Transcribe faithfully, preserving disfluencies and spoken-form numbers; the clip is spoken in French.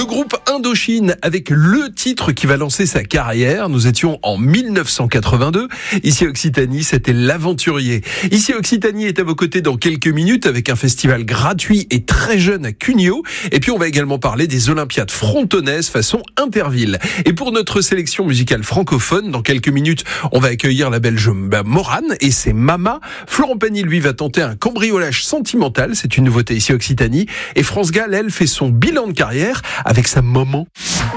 Le groupe Indochine avec le titre qui va lancer sa carrière. Nous étions en mille neuf cent quatre-vingt-deux. Ici Occitanie, c'était l'aventurier. Ici Occitanie est à vos côtés dans quelques minutes avec un festival gratuit et très jeune à Cugnot. Et puis on va également parler des Olympiades frontonnaises façon Interville. Et pour notre sélection musicale francophone, dans quelques minutes, on va accueillir la belge Morane et ses Mama. Florent Pagny, lui, va tenter un cambriolage sentimental. C'est une nouveauté ici Occitanie. Et France Gall, elle, fait son bilan de carrière avec sa maman.